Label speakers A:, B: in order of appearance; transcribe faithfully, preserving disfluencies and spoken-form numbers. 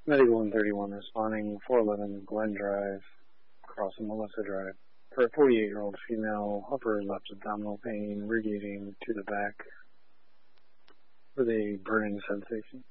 A: Medical one thirty-one responding, four eleven Glen Drive, crossing Melissa Drive. For a forty-eight-year-old female, upper left abdominal pain, radiating to the back with a burning sensation.